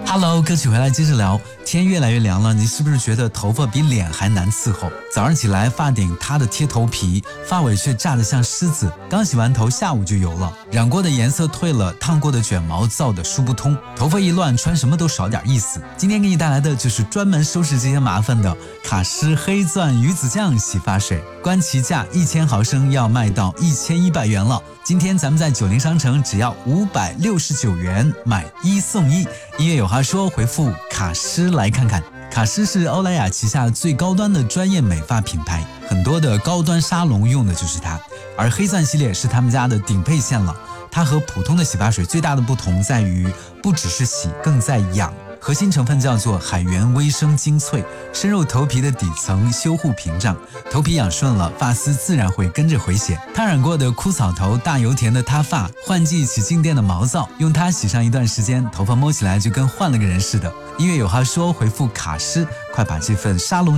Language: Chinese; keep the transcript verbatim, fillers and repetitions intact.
Hello， 歌曲回来接着聊。天越来越凉了，你是不是觉得头发比脸还难伺候？早上起来发顶塌的贴头皮，发尾却炸得像狮子，刚洗完头下午就油了，染过的颜色褪了，烫过的卷毛燥得梳不通，头发一乱穿什么都少点意思。今天给你带来的就是专门收拾这些麻烦的卡诗黑钻鱼子酱洗发水，官旗价一千毫升要卖到一千一百元了。今天咱们在九零商城只要五百六十九元买一送一。音乐有话说，回复卡诗来看看。卡诗是欧莱雅旗下最高端的专业美发品牌，很多的高端沙龙用的就是它，而黑钻系列是他们家的顶配线了。它和普通的洗发水最大的不同在于，不只是洗，更在养。核心成分叫做海源微生精粹，深入头皮的底层，修护屏障，头皮养顺了，发丝自然会跟着回血。烫染过的枯草头，大油田的塌发，换季起静电的毛躁，用它洗上一段时间，头发摸起来就跟换了个人似的。音乐有话说，回复卡诗，快把这份沙龙